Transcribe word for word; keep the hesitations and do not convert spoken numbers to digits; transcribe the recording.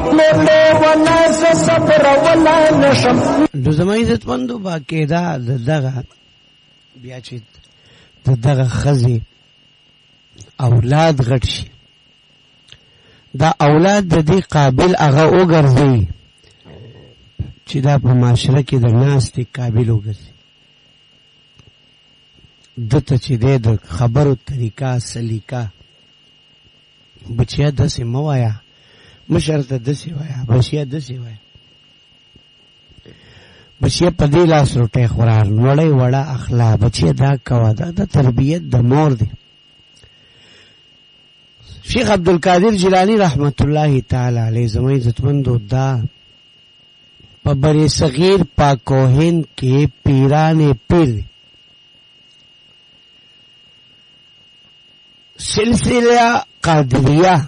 مړې ولا صبر ولا نشم. نو زما عزت مندو باقاعده دغه بیا چې دغه خزي اولاد غټ شي دا اولاد د دې قابل هغه وګرځي چې دا په معاشره کې د ناستې قابل وګرځي دته چې د خبرو طریقه سلیقه بچیا داسې مه وایه مشر ته داسې وایه بچیا داسې وایه بچیا په دې لاس روټۍ خورار وړی وړه اخلا بچیا دا کوه دا د تربیت د مور دی. شیخ عبدالقادر جیلانی رحمت الله تعالی علیه زما عزتمندو دا په بر صغیر پاکوهند کې پیران پیر سلسله قادریه